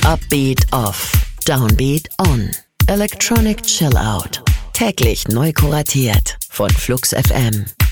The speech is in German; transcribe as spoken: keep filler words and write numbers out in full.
Upbeat off, Downbeat on. Electronic Chill Out. Täglich neu kuratiert von Flux F M.